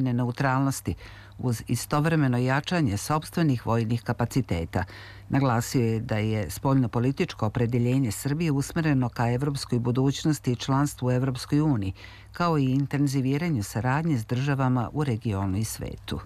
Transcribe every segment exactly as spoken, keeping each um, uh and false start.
vojne neutralnosti, uz istovremeno jačanje sopstvenih vojnih kapaciteta. Naglasio je da je spoljnopolitičko opredeljenje Srbije usmereno ka evropskoj budućnosti i članstvu u Evropskoj uniji, kao i intenziviranju saradnje s državama u regionu i svetu.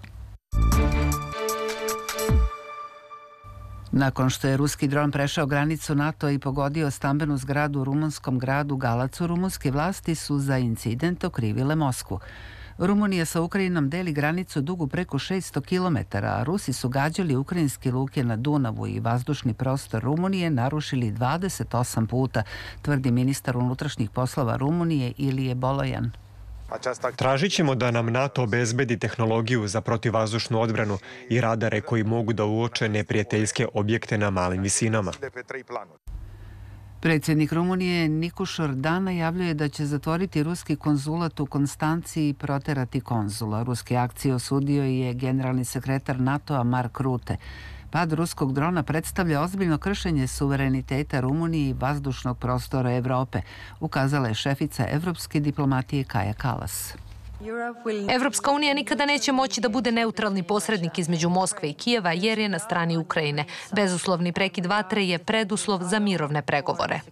Nakon što je ruski dron prešao granicu NATO i pogodio stambenu zgradu u rumunskom gradu Galacu, rumunske vlasti su za incident okrivile Moskvu. Rumunija sa Ukrajinom deli granicu dugu preko šesto kilometara, a Rusi su gađali ukrajinske luke na Dunavu i vazdušni prostor Rumunije narušili dvadeset osam puta, tvrdi ministar unutrašnjih poslova Rumunije Ilije Bolojan. Tražit ćemo da nam NATO obezbedi tehnologiju za protivvazdušnu odbranu i radare koji mogu da uoče neprijateljske objekte na malim visinama. Predsjednik Rumunije Nikušor Dan najavljuje da će zatvoriti ruski konzulat u Konstanciji i proterati konzula. Ruske akcije osudio je generalni sekretar NATO-a Mark Rutte. Pad ruskog drona predstavlja ozbiljno kršenje suvereniteta Rumunije i vazdušnog prostora Evrope, ukazala je šefica evropske diplomatije Kaja Kalas. Evropska unija nikada neće moći da bude neutralni posrednik između Moskve i Kijeva jer je na strani Ukrajine. Bezuslovni prekid vatre je preduslov za mirovne pregovore.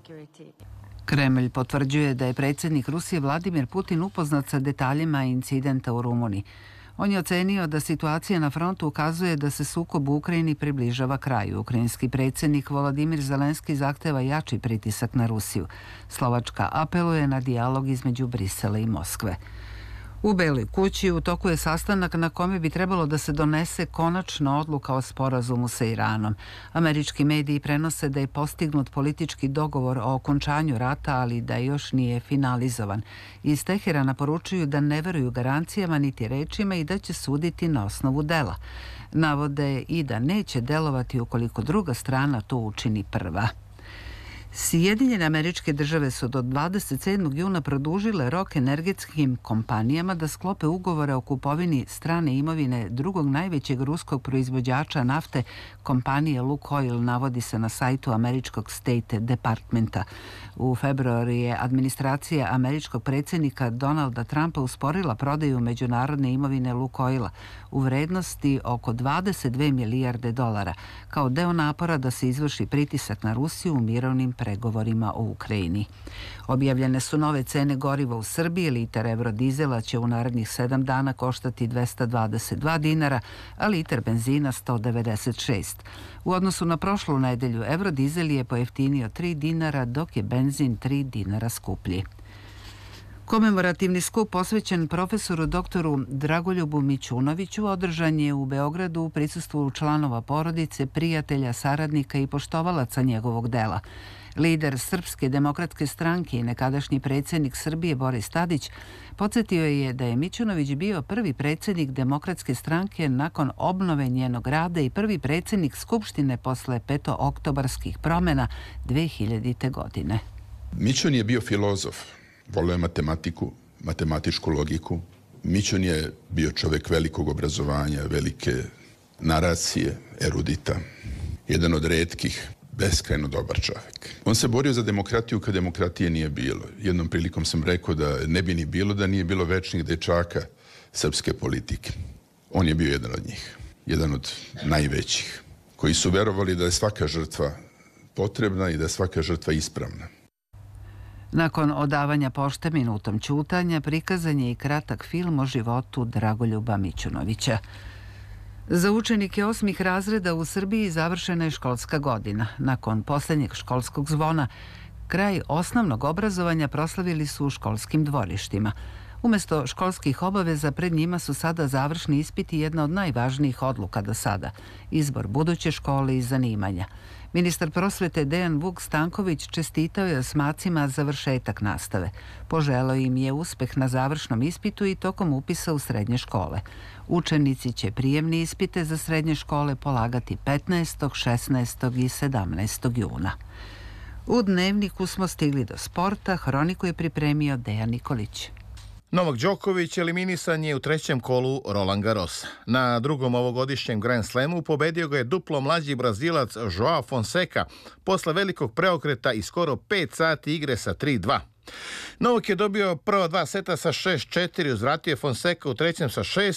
Kremlj potvrđuje da je predsjednik Rusije Vladimir Putin upoznat sa detaljima incidenta u Rumuniji. On je ocenio da situacija na frontu ukazuje da se sukob u Ukrajini približava kraju. Ukrajinski predsjednik Volodimir Zelenski zahteva jači pritisak na Rusiju. Slovačka apeluje na dijalog između Brisela i Moskve. U Beloj kući u toku je sastanak na kome bi trebalo da se donese konačna odluka o sporazumu sa Iranom. Američki mediji prenose da je postignut politički dogovor o okončanju rata, ali da još nije finalizovan. Iz Teherana poručuju da ne veruju garancijama niti rečima i da će suditi na osnovu dela. Navode i da neće delovati ukoliko druga strana to učini prva. Sjedinjene Američke Države su do dvadeset sedmog juna produžile rok energetskim kompanijama da sklope ugovore o kupovini strane imovine drugog najvećeg ruskog proizvođača nafte, kompanije Lukoil, navodi se na sajtu američkog State Departmenta. U februaru je administracija američkog predsjednika Donalda Trumpa usporila prodaju međunarodne imovine Lukoila u vrednosti oko dvadeset dve milijarde dolara, kao deo napora da se izvrši pritisak na Rusiju u mirovnim pregovorima o Ukrajini. Objavljene su nove cene goriva u Srbiji. Litar eurodizela će u narednih sedam dana koštati dvesta dvadeset dva dinara, a litar benzina sto devedeset šest. U odnosu na prošlu nedelju eurodizel je pojeftinio tri dinara, dok je benzin tri dinara skuplji. Komemorativni skup posvećen profesoru doktoru Dragoljubu Mićunoviću održan je u Beogradu u prisustvu članova porodice, prijatelja, saradnika i poštovalaca njegovog dela. Lider Srpske demokratske stranke i nekadašnji predsjednik Srbije Boris Tadić podsjetio je da je Mićunović bio prvi predsjednik Demokratske stranke nakon obnove njenog rada i prvi predsjednik Skupštine posle petooktobarskih promjena dve hiljadite. godine. Mićun je bio filozof, voleo je matematiku, matematičku logiku. Mićun je bio čovjek velikog obrazovanja, velike naracije, erudita, jedan od retkih, beskrajno dobar čovjek. On se borio za demokratiju kad demokratije nije bilo. Jednom prilikom sam rekao da ne bi ni bilo da nije bilo večnih dečaka srpske politike. On je bio jedan od njih, jedan od najvećih, koji su verovali da je svaka žrtva potrebna i da je svaka žrtva ispravna. Nakon odavanja pošte minutom ćutanja prikazan je i kratak film o životu Dragoljuba Mićunovića. Za učenike osmih razreda u Srbiji završena je školska godina. Nakon posljednjeg školskog zvona, kraj osnovnog obrazovanja proslavili su u školskim dvorištima. Umjesto školskih obaveza pred njima su sada završni ispiti, jedna od najvažnijih odluka do sada. Izbor buduće škole i zanimanja. Ministar prosvete Dejan Vuk Stanković čestitao je osmacima završetak nastave. Poželeo im je uspeh na završnom ispitu i tokom upisa u srednje škole. Učenici će prijemne ispite za srednje škole polagati petnaestog, šesnaestog i sedamnaestog juna. U Dnevniku smo stigli do sporta. Hroniku je pripremio Dejan Nikolić. Novak Đoković eliminisan je u trećem kolu Roland Garrosa. Na drugom ovogodišnjem Grand Slamu pobedio ga je duplo mlađi Brazilac Joao Fonseca posle velikog preokreta i skoro pet sati igre sa tri dva. Novak je dobio prva dva seta sa šest četiri, uzvratio je Fonseca u trećem sa šest